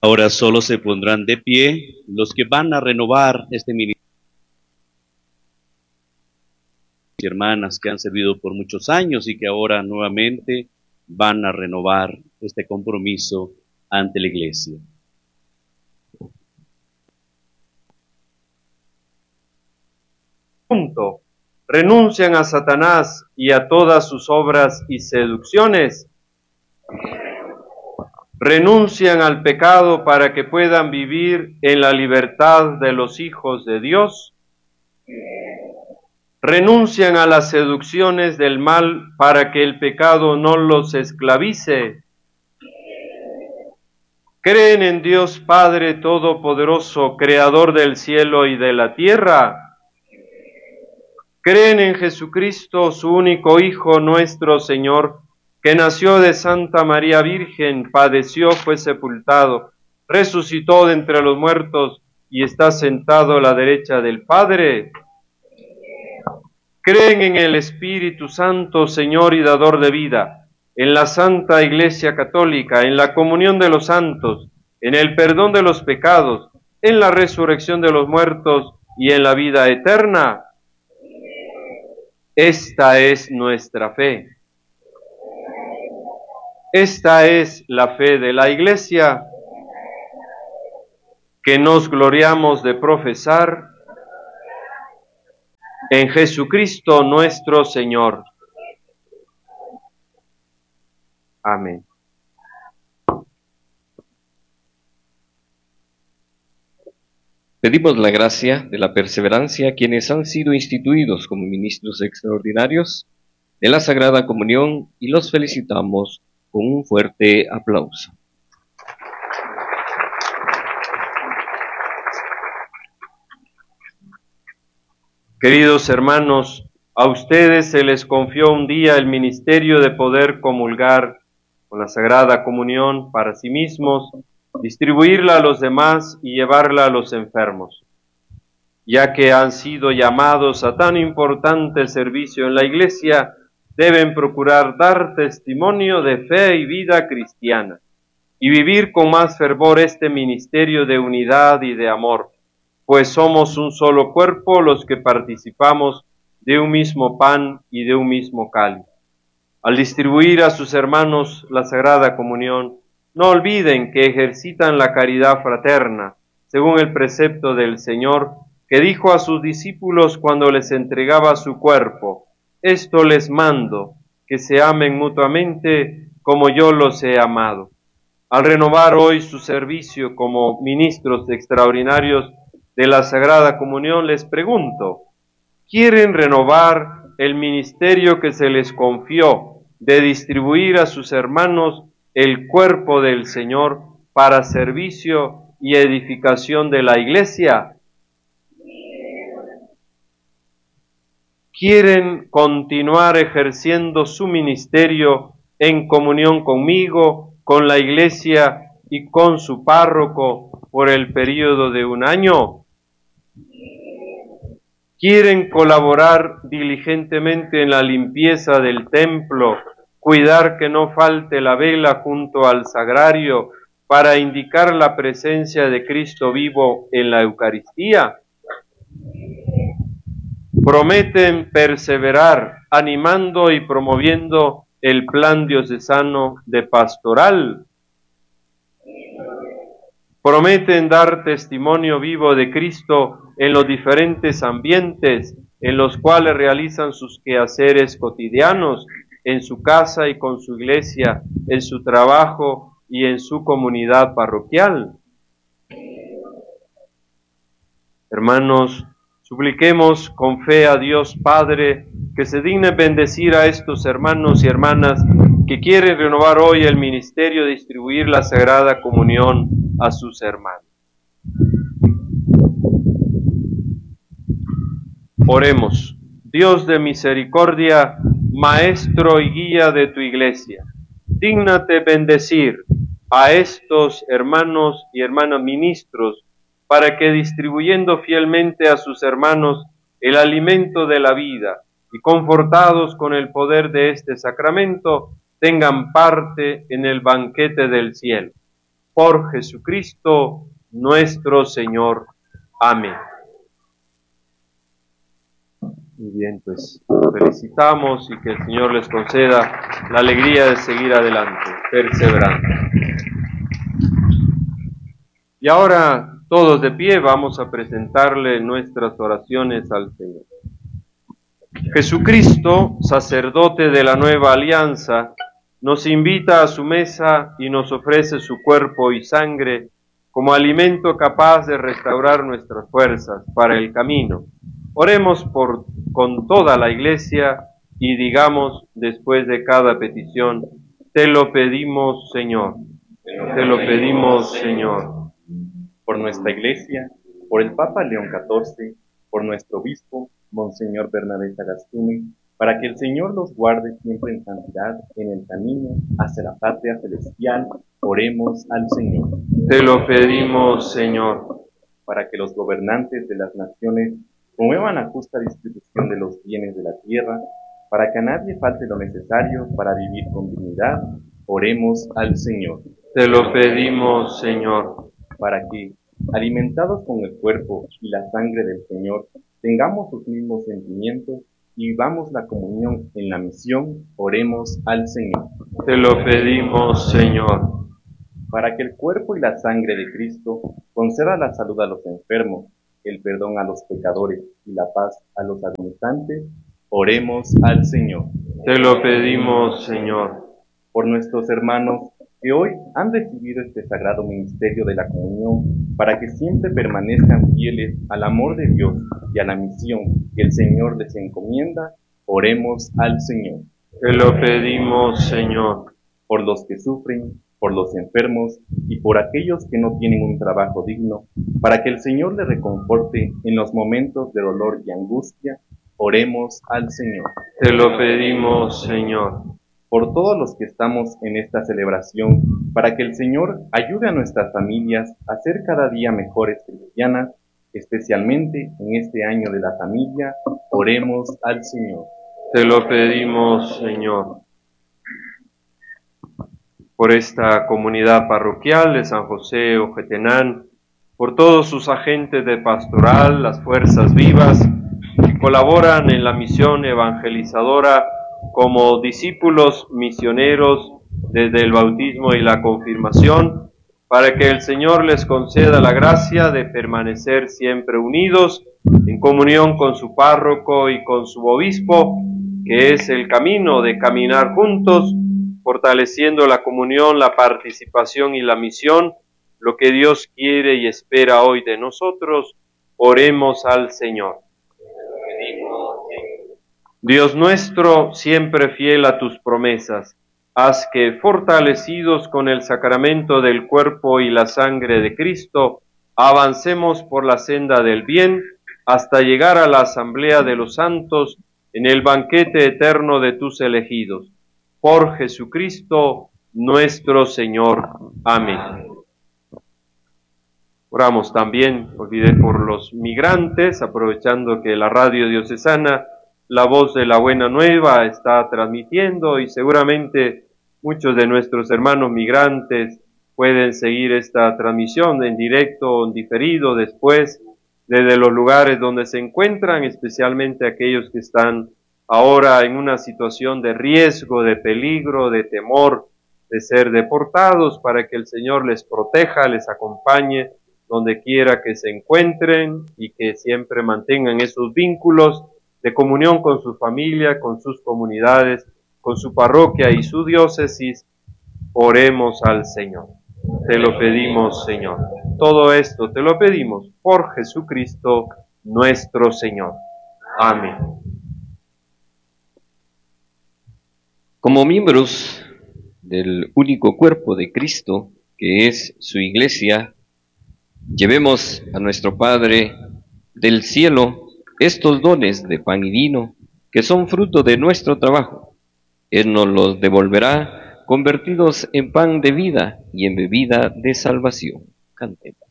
Ahora solo se pondrán de pie los que van a renovar este ministerio. Hermanas que han servido por muchos años y que ahora nuevamente van a renovar este compromiso ante la Iglesia. Punto. Renuncian a Satanás y a todas sus obras y seducciones. Renuncian al pecado para que puedan vivir en la libertad de los hijos de Dios. Renuncian a las seducciones del mal para que el pecado no los esclavice. Creen en Dios Padre Todopoderoso, Creador del cielo y de la tierra. Creen en Jesucristo, su único Hijo, nuestro Señor, que nació de Santa María Virgen, padeció, fue sepultado, resucitó de entre los muertos y está sentado a la derecha del Padre. Creen en el Espíritu Santo, Señor y dador de vida, en la Santa Iglesia Católica, en la comunión de los santos, en el perdón de los pecados, en la resurrección de los muertos y en la vida eterna. Esta es nuestra fe. Esta es la fe de la Iglesia que nos gloriamos de profesar en Jesucristo nuestro Señor. Amén. Pedimos la gracia de la perseverancia a quienes han sido instituidos como ministros extraordinarios de la Sagrada Comunión y los felicitamos con un fuerte aplauso. Queridos hermanos, a ustedes se les confió un día el ministerio de poder comulgar con la Sagrada Comunión para sí mismos, distribuirla a los demás y llevarla a los enfermos. Ya que han sido llamados a tan importante servicio en la Iglesia, deben procurar dar testimonio de fe y vida cristiana y vivir con más fervor este ministerio de unidad y de amor, pues somos un solo cuerpo los que participamos de un mismo pan y de un mismo cáliz. Al distribuir a sus hermanos la Sagrada Comunión, no olviden que ejercitan la caridad fraterna, según el precepto del Señor, que dijo a sus discípulos cuando les entregaba su cuerpo: esto les mando, que se amen mutuamente como yo los he amado. Al renovar hoy su servicio como ministros extraordinarios de la Sagrada Comunión, les pregunto, ¿quieren renovar el ministerio que se les confió de distribuir a sus hermanos el cuerpo del Señor para servicio y edificación de la Iglesia? ¿Quieren continuar ejerciendo su ministerio en comunión conmigo, con la Iglesia y con su párroco por el período de un año? ¿Quieren colaborar diligentemente en la limpieza del templo, cuidar que no falte la vela junto al sagrario para indicar la presencia de Cristo vivo en la Eucaristía? Prometen perseverar animando y promoviendo el plan diocesano de pastoral. Prometen dar testimonio vivo de Cristo en los diferentes ambientes en los cuales realizan sus quehaceres cotidianos, en su casa y con su iglesia, en su trabajo y en su comunidad parroquial. Hermanos, supliquemos con fe a Dios Padre que se digne bendecir a estos hermanos y hermanas que quieren renovar hoy el ministerio de distribuir la Sagrada Comunión a sus hermanos. Oremos. Dios de misericordia, Maestro y guía de tu Iglesia, dígnate bendecir a estos hermanos y hermanas ministros para que distribuyendo fielmente a sus hermanos el alimento de la vida y confortados con el poder de este sacramento, tengan parte en el banquete del cielo. por Jesucristo nuestro Señor. Amén. Muy bien, pues felicitamos y que el Señor les conceda la alegría de seguir adelante, perseverando. Y ahora, todos de pie, vamos a presentarle nuestras oraciones al Señor. Jesucristo, sacerdote de la nueva alianza, nos invita a su mesa y nos ofrece su cuerpo y sangre como alimento capaz de restaurar nuestras fuerzas para el camino. Oremos con toda la Iglesia y digamos después de cada petición: te lo pedimos, Señor. Te lo pedimos, Señor. Por nuestra Iglesia, por el Papa León XIV, por nuestro obispo, Monseñor Bernabé Sagastume, para que el Señor los guarde siempre en santidad en el camino hacia la patria celestial, oremos al Señor. Te lo pedimos, Señor. Para que los gobernantes de las naciones promuevan la justa distribución de los bienes de la tierra, para que a nadie falte lo necesario para vivir con dignidad, oremos al Señor. Te lo pedimos, Señor. Para que, alimentados con el cuerpo y la sangre del Señor, tengamos sus mismos sentimientos y vivamos la comunión en la misión, oremos al Señor. Te lo pedimos, Señor. Para que el cuerpo y la sangre de Cristo conceda la salud a los enfermos, el perdón a los pecadores y la paz a los agonizantes, oremos al Señor. Te lo pedimos, Señor. Por nuestros hermanos que hoy han recibido este sagrado ministerio de la comunión, para que siempre permanezcan fieles al amor de Dios y a la misión que el Señor les encomienda, oremos al Señor. Te lo pedimos, Señor. Por los que sufren, por los enfermos y por aquellos que no tienen un trabajo digno, para que el Señor les reconforte en los momentos de dolor y angustia, oremos al Señor. Te lo pedimos, Señor. Por todos los que estamos en esta celebración, para que el Señor ayude a nuestras familias a ser cada día mejores cristianas, especialmente en este año de la familia, oremos al Señor. Te lo pedimos, Señor. Por esta comunidad parroquial de San José Ojetenán, por todos sus agentes de pastoral, las fuerzas vivas, que colaboran en la misión evangelizadora como discípulos misioneros desde el bautismo y la confirmación, para que el Señor les conceda la gracia de permanecer siempre unidos en comunión con su párroco y con su obispo, que es el camino de caminar juntos, fortaleciendo la comunión, la participación y la misión, lo que Dios quiere y espera hoy de nosotros. Oremos al Señor. Dios nuestro, siempre fiel a tus promesas, haz que, fortalecidos con el sacramento del cuerpo y la sangre de Cristo, avancemos por la senda del bien hasta llegar a la asamblea de los santos en el banquete eterno de tus elegidos. Por Jesucristo nuestro Señor. Amén. Oramos también, olvidé, por los migrantes, aprovechando que la radio diocesana, La Voz de la Buena Nueva, está transmitiendo y seguramente muchos de nuestros hermanos migrantes pueden seguir esta transmisión en directo o en diferido después desde los lugares donde se encuentran, especialmente aquellos que están ahora en una situación de riesgo, de peligro, de temor, de ser deportados, para que el Señor les proteja, les acompañe donde quiera que se encuentren y que siempre mantengan esos vínculos de comunión con su familia, con sus comunidades, con su parroquia y su diócesis. Oremos al Señor. Te lo pedimos, Señor. Todo esto te lo pedimos por Jesucristo nuestro Señor. Amén. Como miembros del único cuerpo de Cristo, que es su Iglesia, llevemos a nuestro Padre del cielo estos dones de pan y vino, que son fruto de nuestro trabajo. Él nos los devolverá convertidos en pan de vida y en bebida de salvación. Cantemos.